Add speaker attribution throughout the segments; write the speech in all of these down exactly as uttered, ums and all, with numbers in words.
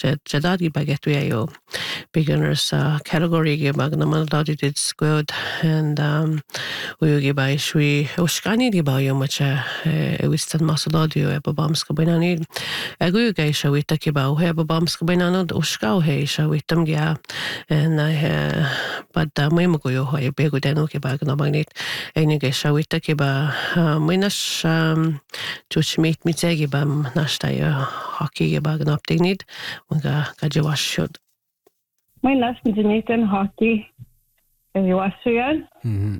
Speaker 1: jadad gi baget we yo beginners uh, category gi bag na man dad did good and um we gi ba shwi ushkani gi ba yo macha e wistan masadio e babamska binani egu ga shawi taki ba he babamska binano ushka he shawi tam gya and I but mai mo yo he be go deno ki ba na magnit einige shawi taki ba minas to schmidt mit segi bam nashta yo hockey gi ba na update ga ga jawas should
Speaker 2: my last Jamaican hockey is Austrian. Mm-hmm.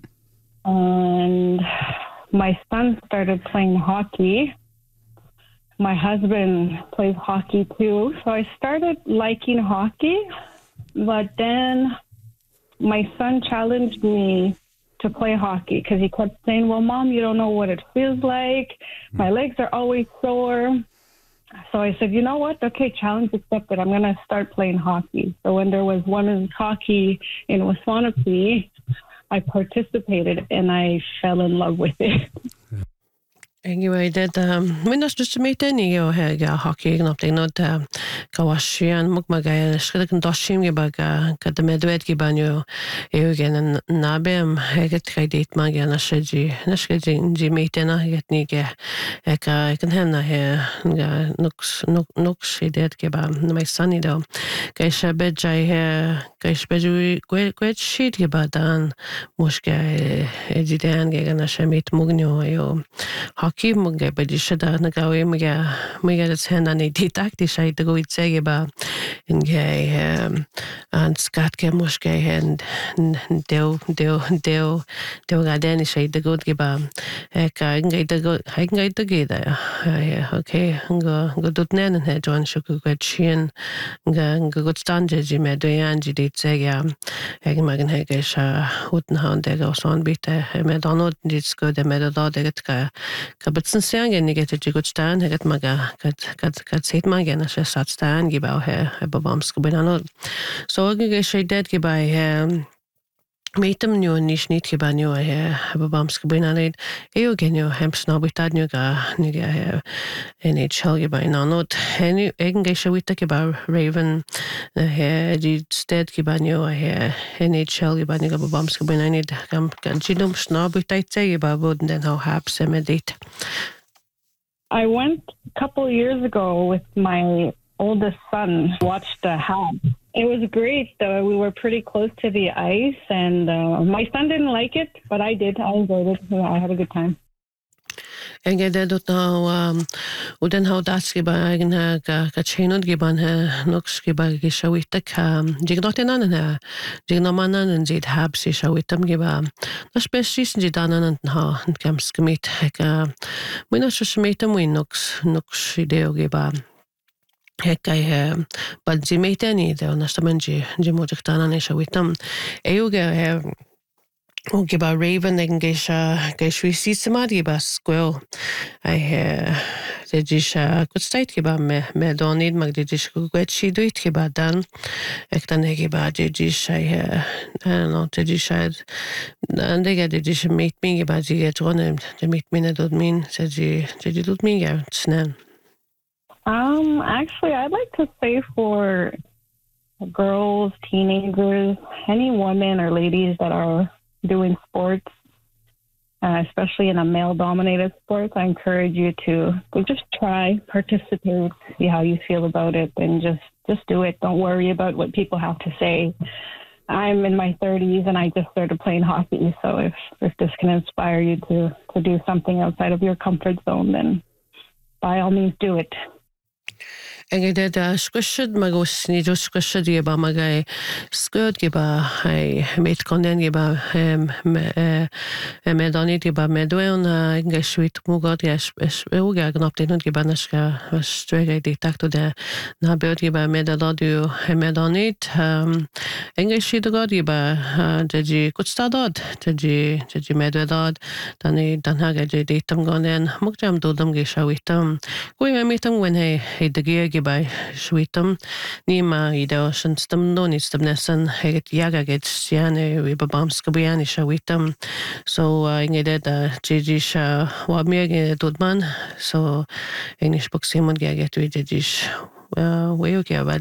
Speaker 2: And my son started playing hockey. My husband plays hockey too. So I started liking hockey, but then my son challenged me to play hockey because he kept saying, well, Mom, you don't know what it feels like. My legs are always sore. So I said, you know what? Okay, challenge accepted. I'm going to start playing hockey. So when there was women's hockey in Waswanipi, I participated and I fell in love with it.
Speaker 1: Anyway, that um, minas just meet any yo ha hockey and update not kawashian mukmaga skada kan doshim ge baga kada medved ge banyo eugen nabem heget kredit maga na shji na shji ji metena heget nige eka kan hemna he ga nux nux idet ge ba my sunny do ga shabe jai he ga shbeju gwet shit ge badan mushka ejidan ge na shamit mugnyo yo hockey mugge be shada na gawe mega mega das hand an die taktisch ai de goit sege ba in ge an skat ke muske and deo deo deo deo ga den is ai de goit ge ba ek ge de go hai ge de ge da okay go go dut nen he John shuku get chin ge go stand je me de an ji dit sege ek magen he ge sha huten han de go son bitte me donot dit sko de me da de ka Kabitsen Siangen, you get a good stand, I get maga, got got got said magan, as I sat stand, give out here, a babamska banano. So I get she dead give by um meet them new nish need give by new here, a babamska bananid, you get your hemp snob with that new guy, nigga here, and it shall give by not any egg get we take about Raven, the hair, dead give by new here, and it shall give by nigga babamska bananid, come genome snob with that say about wouldn't then how haps emedate.
Speaker 2: I went a couple of years ago with my oldest son, watched the Habs. It was great. Uh, we were pretty close to the ice, and uh, my son didn't like it, but I did. I enjoyed it. Yeah, I had a good time.
Speaker 1: En ge det nou um och den har daske ba egen ga ga chenod ge ban ha nox ge ba ge shawita ka je not en anen ha je no manan en je hab si shawitam ge ba na spesis je danan ha kam skmit ka mina shmetam win nox nox ideo ge ba Hekka he bad je meteni de honestamente je mojak danan shawitam euge he Og ge ba Raven egen geisha geishwi sistemadi ba squirrel I he de jisha good state ge ba me me donid mag de jish gwet shi duit ge ba dan ek dan ge ba de jisha he I don't know de jisha and de ge de jisha meet me ge ba ge tronem de meet me na dot min se je je dot min ge snen
Speaker 2: Um actually I'd like to say for girls, teenagers, any women or ladies that are doing sports, uh, especially in a male-dominated sport, I encourage you to, to just try, participate, see how you feel about it, and just, just do it. Don't worry about what people have to say. I'm in my thirties, and I just started playing hockey, so if, if this can inspire you to, to do something outside of your comfort zone, then by all means do it.
Speaker 1: En det där squishad magos ni just squishad ge ba magai skud ge ba hai met konden ge ba me me donit ge ba me doen ge shwit mugad ge uga gnapt den ge ba naska strege de takto de na beut ge ba me da du me donit en ge shid god ge ba de ji kut stadad de ji de ji me dad dan dan ha ge de tam gonen mugjam dodam ge shawitam go me metam when he de ge by Sweetum, Nima, Ido, Stem Donistum Nesson, Heget Yagaget, Siane, Wibabamskabiani, Shawitum. So I needed a Jijish Wabmir Dudman, so English book Simon Gaget, Jijish, well, where you care about.